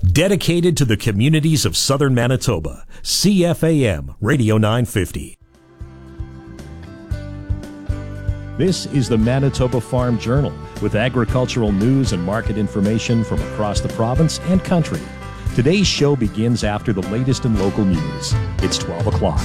dedicated to the communities of southern Manitoba. CFAM Radio 950. This is the Manitoba Farm Journal with agricultural news and market information from across the province and country. Today's show begins after the latest in local news. It's 12 o'clock.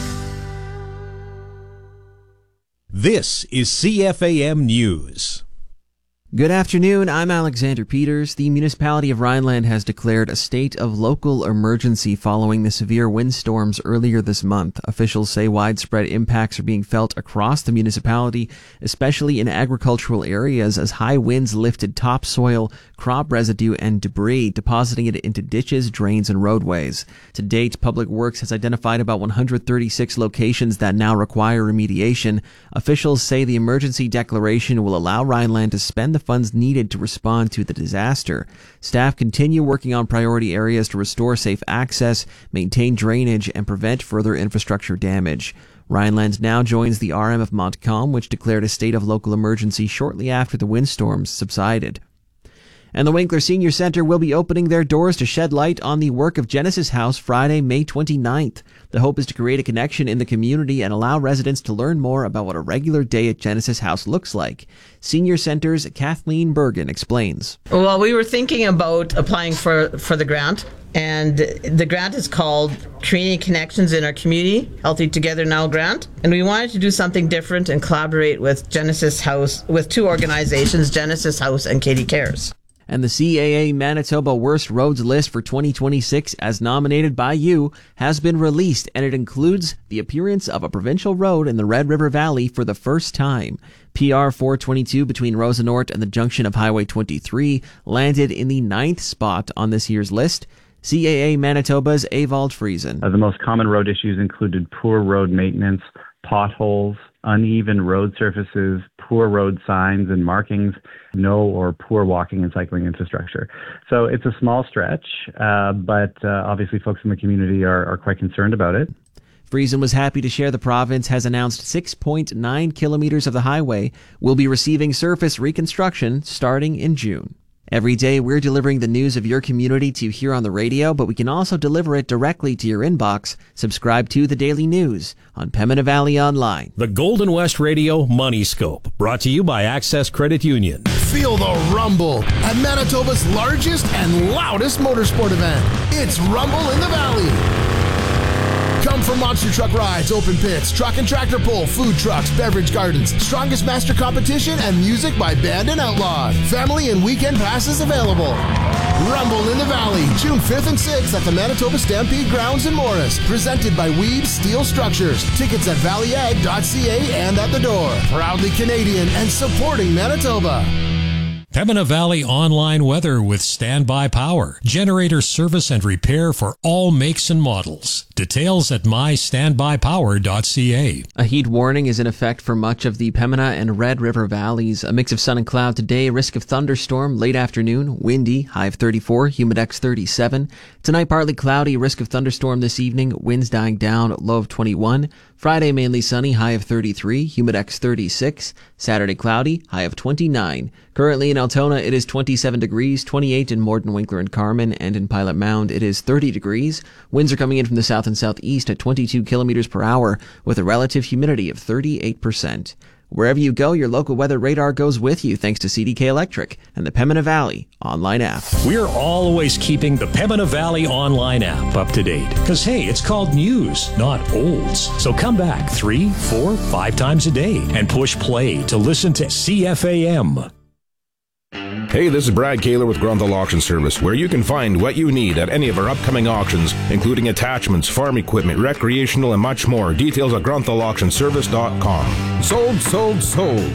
This is CFAM News. Good afternoon, I'm Alexander Peters. The municipality of Rhineland has declared a state of local emergency following the severe windstorms earlier this month. Officials say widespread impacts are being felt across the municipality, especially in agricultural areas as high winds lifted topsoil, crop residue, and debris, depositing it into ditches, drains, and roadways. To date, Public Works has identified about 136 locations that now require remediation. Officials say the emergency declaration will allow Rhineland to spend the funds needed to respond to the disaster. Staff continue working on priority areas to restore safe access, maintain drainage, and prevent further infrastructure damage. Rhineland now joins the RM of Montcalm, which declared a state of local emergency shortly after the windstorms subsided. And the Winkler Senior Centre will be opening their doors to shed light on the work of Genesis House Friday, May 29th. The hope is to create a connection in the community and allow residents to learn more about what a regular day at Genesis House looks like. Senior Centre's Kathleen Bergen explains. Well, we were thinking about applying for the grant, and the grant is called Creating Connections in Our Community, Healthy Together Now grant. And we wanted to do something different and collaborate with Genesis House, with two organizations, Genesis House and Katie Cares. And the CAA Manitoba Worst Roads list for 2026, as nominated by you, has been released, and it includes the appearance of a provincial road in the Red River Valley for the first time. PR 422 between Rosenort and the junction of Highway 23 landed in the 9th spot on this year's list. CAA Manitoba's Evald Friesen. The most common road issues included poor road maintenance, potholes, uneven road surfaces, poor road signs and markings, no or poor walking and cycling infrastructure. So it's a small stretch, but obviously folks in the community are quite concerned about it. Friesen was happy to share the province has announced 6.9 kilometers of the highway will be receiving surface reconstruction starting in June. Every day, we're delivering the news of your community to you here on the radio, but we can also deliver it directly to your inbox. Subscribe to The Daily News on Pembina Valley Online. The Golden West Radio Money Scope, brought to you by Access Credit Union. Feel the rumble at Manitoba's largest and loudest motorsport event. It's Rumble in the Valley. Come for monster truck rides, open pits, truck and tractor pull, food trucks, beverage gardens, strongest master competition, and music by Band and Outlawed. Family and weekend passes available. Rumble in the Valley, June 5th and 6th at the Manitoba Stampede Grounds in Morris. Presented by Weed Steel Structures. Tickets at valleyag.ca and at the door. Proudly Canadian and supporting Manitoba. Pembina Valley online weather with standby power. Generator service and repair for all makes and models. Details at mystandbypower.ca. A heat warning is in effect for much of the Pembina and Red River valleys. A mix of sun and cloud today, risk of thunderstorm late afternoon, windy, high of 34, humidex 37. Tonight partly cloudy, risk of thunderstorm this evening, winds dying down, low of 21. Friday mainly sunny, high of 33, humidex 36. Saturday cloudy, high of 29. Currently in Altona it is 27 degrees, 28 in Morden, Winkler, and Carman, and in Pilot Mound it is 30 degrees. Winds are coming in from the south and southeast at 22 kilometers per hour with a relative humidity of 38%. Wherever you go, your local weather radar goes with you thanks to CDK Electric and the Pembina Valley online app. We're always keeping the Pembina Valley online app up to date. Because, hey, it's called news, not olds. So come back 3, 4, 5 times a day and push play to listen to CFAM. Hey, this is Brad Kaler with Grunthal Auction Service, where you can find what you need at any of our upcoming auctions, including attachments, farm equipment, recreational, and much more. Details at grunthauauctionservice.com. Sold, sold, sold.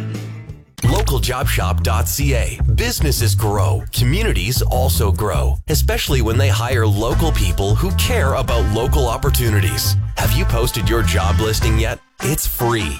LocalJobShop.ca. Businesses grow. Communities also grow, especially when they hire local people who care about local opportunities. Have you posted your job listing yet? It's free.